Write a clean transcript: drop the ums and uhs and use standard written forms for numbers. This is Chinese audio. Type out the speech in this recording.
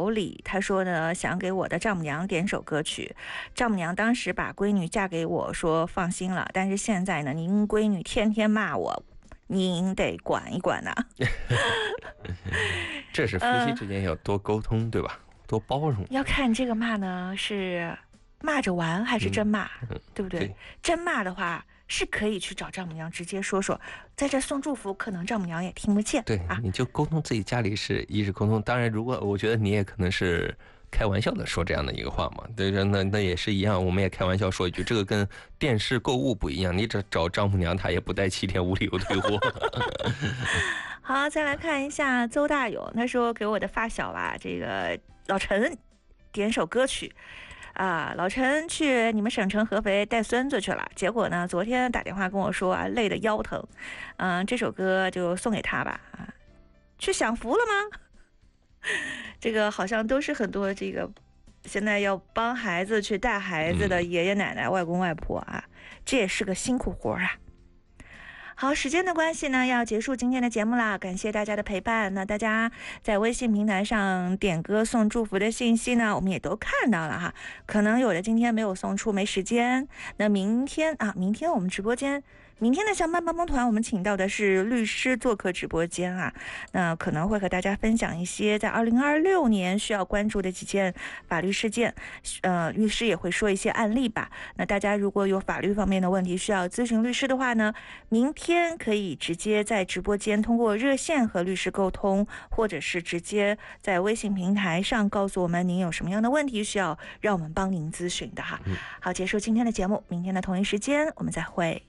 小李，他说呢，想给我的丈母娘点首歌曲。丈母娘当时把闺女嫁给我，说放心了，但是现在呢，您闺女天天骂我，您得管一管呐。 这是夫妻之间要多沟通，对吧？多包容。 要看这个骂呢是骂着玩还是真骂，对不对？ 对， 真骂的话是可以去找丈母娘直接说说，在这送祝福，可能丈母娘也听不见。 对，你就沟通自己家里是一直沟通。当然，如果我觉得你也可能是开玩笑的说这样的一个话嘛，对，那也是一样，我们也开玩笑说一句，这个跟电视购物不一样，你找丈母娘，她也不带7天无理由退货。 好，再来看一下邹大勇，他说给我的发小吧，这个老陈点首歌曲。老陈去你们省城合肥带孙子去了，结果呢，昨天打电话跟我说累得腰疼，这首歌就送给他吧。去享福了吗？这个好像都是很多这个现在要帮孩子去带孩子的爷爷奶奶、外公外婆啊，这也是个辛苦活啊。好，时间的关系呢，要结束今天的节目啦，感谢大家的陪伴。那大家在微信平台上点歌送祝福的信息呢，我们也都看到了哈。可能有的今天没有送出，没时间。那明天我们直播间，明天的相伴帮帮团，我们请到的是律师做客直播间啊。那可能会和大家分享一些在2026年需要关注的几件法律事件，律师也会说一些案例吧。那大家如果有法律方面的问题需要咨询律师的话呢，明天可以直接在直播间通过热线和律师沟通，或者是直接在微信平台上告诉我们您有什么样的问题需要让我们帮您咨询的哈。好，结束今天的节目，明天的同一时间我们再会。